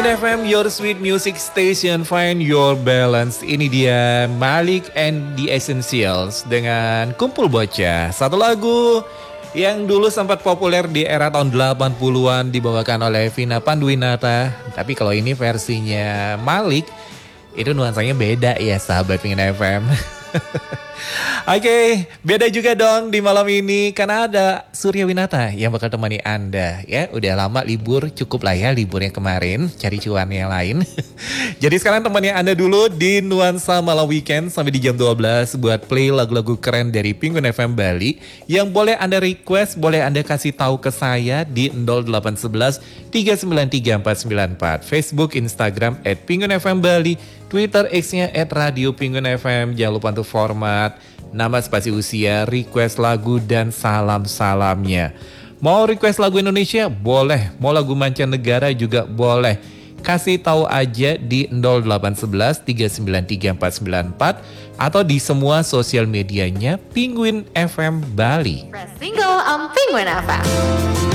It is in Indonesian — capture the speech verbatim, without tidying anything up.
Penguin F M, your sweet music station, find your balance. Ini dia Malik and the Essentials dengan Kumpul Bocah. Satu lagu yang dulu sempat populer di era tahun delapan puluhan dibawakan oleh Vina Panduwinata. Tapi kalau ini versinya Malik, itu nuansanya beda ya sahabat Penguin F M. Oke, okay, beda juga dong di malam ini karena ada Surya Winata yang bakal temani Anda ya. Udah lama libur, cukup lah ya liburnya kemarin, cari cuan yang lain. Jadi sekarang temani Anda dulu di Nuansa Malam Weekend sampai di jam dua belas buat play lagu-lagu keren dari Penguin F M Bali. Yang boleh Anda request, boleh Anda kasih tahu ke saya di nol delapan satu satu tiga sembilan tiga empat sembilan empat, Facebook, Instagram at Penguin F M Bali, Twitter X-nya at Radio Penguin F M. Jangan lupa untuk format nama, spasi usia, request lagu, dan salam-salamnya. Mau request lagu Indonesia? Boleh. Mau lagu mancanegara juga boleh. Kasih tahu aja di nol delapan satu satu tiga sembilan tiga empat sembilan empat atau di semua sosial medianya Penguin F M Bali. Press single on Penguin F M.